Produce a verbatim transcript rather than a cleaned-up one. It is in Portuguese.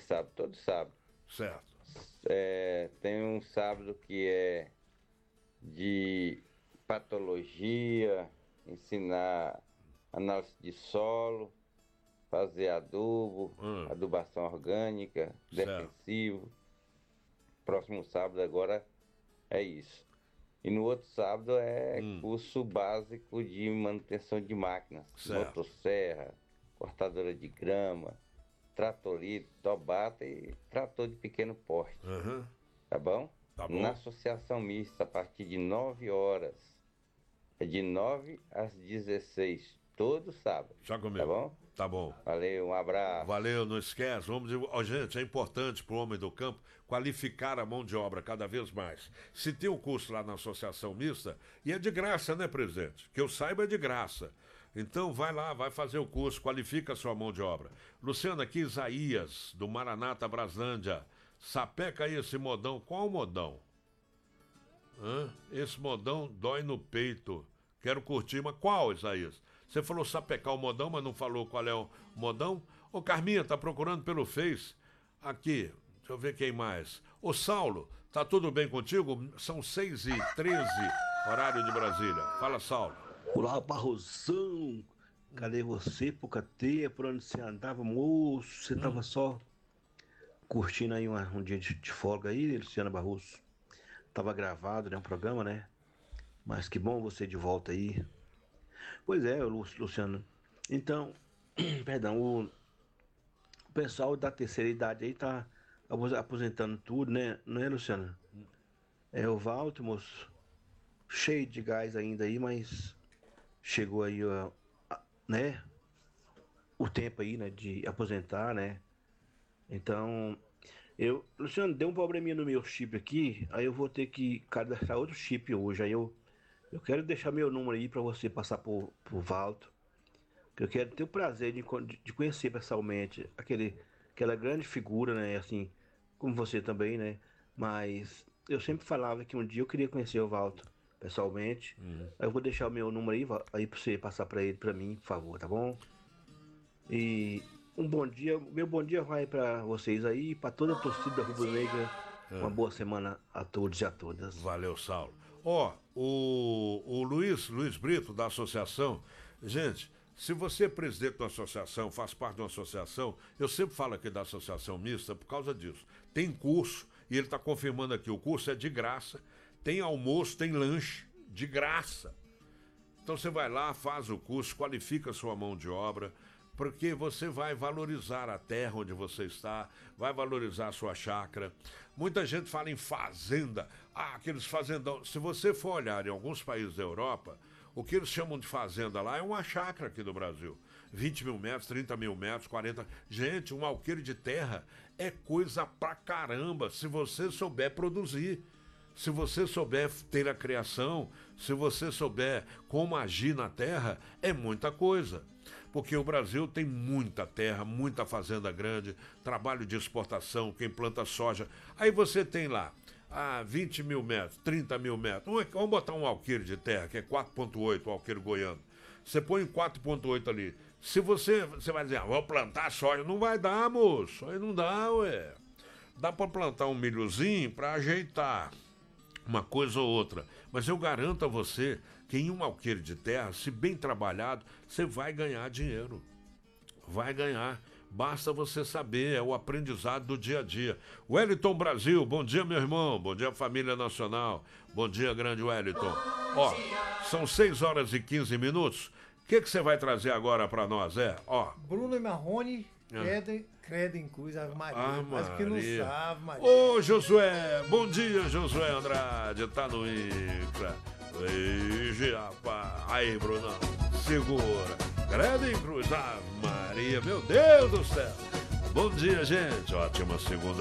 sábado, todo sábado. Certo. É, tem um sábado que é de patologia, ensinar análise de solo, fazer adubo, Hum. adubação orgânica, Certo. defensivo. Próximo sábado agora é isso. E no outro sábado é Hum. curso básico de manutenção de máquinas, Certo. motosserra, cortadora de grama, tratorito, tobata e trator de pequeno porte. Uhum. Tá bom? Tá bom. Na associação mista, a partir de nove horas. É de nove às dezesseis, todo sábado. Já comigo. Tá bom? Tá bom. Valeu, um abraço. Valeu, não esquece. Vamos dizer, ó, gente, é importante para o homem do campo qualificar a mão de obra cada vez mais. Se tem um curso lá na Associação Mista, e é de graça, né, presidente? Que eu saiba é de graça. Então vai lá, vai fazer o curso, qualifica a sua mão de obra. Luciano, aqui Isaías, do Maranata Braslândia. Sapeca aí esse modão. Qual modão? Hã? Esse modão dói no peito. Quero curtir, mas qual, Isaías? Você falou sapecar o modão, mas não falou qual é o modão? Ô, Carminha, tá procurando pelo Face. Aqui, deixa eu ver quem mais. Ô, Saulo, tá tudo bem contigo? São seis e treze, horário de Brasília. Fala, Saulo. Olá, Barrosão. Cadê você, Pucateia? Por onde você andava, moço? Você tava só curtindo aí uma- um dia de, de folga aí, Luciana Barroso? Tava gravado, né? Um programa, né? Mas que bom você de volta aí. Pois é, Lu- Luciano. Então, perdão, o, o pessoal da terceira idade aí tá apos- aposentando tudo, né? Não é, Luciano? É o Walter, moço. Cheio de gás ainda aí, mas chegou aí, ó, a- né? O tempo aí, né? De aposentar, né? Então, eu, Luciano, deu um probleminha no meu chip aqui, aí eu vou ter que cadastrar outro chip hoje. Aí eu, eu quero deixar meu número aí pra você passar pro, pro Valto. Que eu quero ter o prazer de, con- de conhecer pessoalmente aquele, aquela grande figura, né? Assim, como você também, né? Mas eu sempre falava que um dia eu queria conhecer o Valto pessoalmente. Aí eu vou deixar o meu número aí, Val- aí pra você passar pra ele, pra mim, por favor, tá bom? E um bom dia, meu bom dia vai pra vocês aí, pra toda a torcida rubro-negra. Uma boa semana a todos e a todas. Valeu, Saulo. Ó, o, o Luiz, Luiz Brito, da associação, gente, se você é presidente de uma associação, faz parte de uma associação, eu sempre falo aqui da associação mista por causa disso. Tem curso, e ele está confirmando aqui, o curso é de graça, tem almoço, tem lanche, de graça. Então você vai lá, faz o curso, qualifica a sua mão de obra, porque você vai valorizar a terra onde você está, vai valorizar a sua chácara. Muita gente fala em fazenda, ah, aqueles fazendão. Se você for olhar em alguns países da Europa, o que eles chamam de fazenda lá é uma chácara aqui do Brasil. vinte mil metros, trinta mil metros, quarenta... Gente, um alqueire de terra é coisa pra caramba, se você souber produzir. Se você souber ter a criação, se você souber como agir na terra, é muita coisa. Porque o Brasil tem muita terra, muita fazenda grande, trabalho de exportação, quem planta soja. Aí você tem lá, ah, vinte mil metros, trinta mil metros. Um- Vamos botar um alqueire de terra, que é quatro ponto oito, o alqueire goiano. Você põe quatro ponto oito ali. Se você, você vai dizer, ah, vou plantar soja. Não vai dar, moço. Aí não dá, ué. Dá para plantar um milhozinho para ajeitar uma coisa ou outra. Mas eu garanto a você que em um alqueire de terra, se bem trabalhado, você vai ganhar dinheiro. Vai ganhar. Basta você saber, é o aprendizado do dia a dia. Wellington Brasil, bom dia, meu irmão. Bom dia, família nacional. Bom dia, grande Wellington. Ó, são seis horas e quinze minutos. O que que você vai trazer agora para nós, é? Ó, Bruno e Marrone, credo, credo em cruz, Ave Maria. Ah, Mas que não Maria. sabe, Maria. Ô, Josué, bom dia, Josué Andrade, tá no Incra. Ixi, rapaz. Aí, Brunão, segura. Credo em cruz, Ave Maria, meu Deus do céu. Bom dia, gente. Ótima segunda.